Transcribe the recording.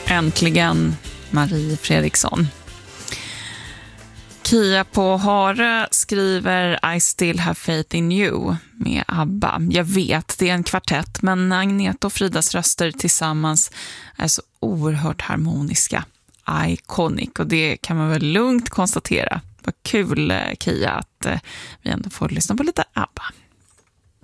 Äntligen, Marie Fredriksson. Kia på Hare skriver I still have faith in you med ABBA. Jag vet, det är en kvartett, men Agneta och Fridas röster tillsammans är så oerhört harmoniska. Iconic, och det kan man väl lugnt konstatera. Vad kul, Kia, att vi ändå får lyssna på lite ABBA.